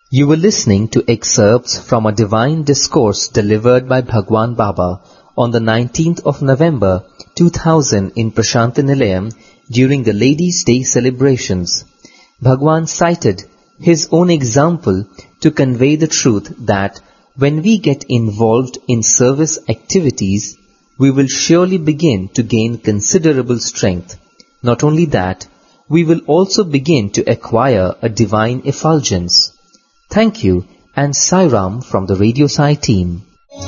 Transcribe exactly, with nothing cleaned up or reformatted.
You were listening to excerpts from a divine discourse delivered by Bhagwan Baba on the nineteenth of November two thousand in Prashantinilayam during the Ladies' Day celebrations. Bhagwan cited his own example to convey the truth that when we get involved in service activities, we will surely begin to gain considerable strength. Not only that, we will also begin to acquire a divine effulgence. Thank you and Sai Ram from the Radio Sai team.